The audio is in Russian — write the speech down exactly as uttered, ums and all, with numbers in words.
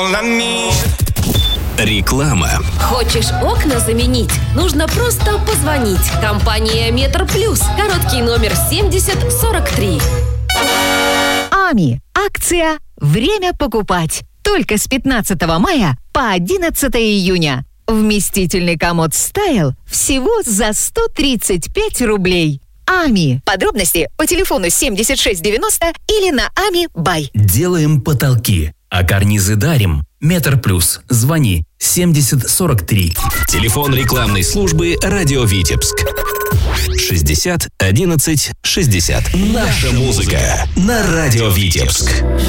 Реклама. Хочешь окна заменить? Нужно просто позвонить. Компания Метр Плюс. Короткий номер семьдесят сорок три. АМИ. Акция «Время покупать». Только с пятнадцатого мая по одиннадцатое июня. Вместительный комод «Стайл» всего за сто тридцать пять рублей. АМИ. Подробности по телефону семьдесят шесть девяносто или на ами бай. Делаем потолки, а карнизы дарим. Метр Плюс. Звони семьдесят сорок три. Телефон рекламной службы «Радио Витебск». шестьдесят одиннадцать шестьдесят. Наша музыка на «Радио Витебск».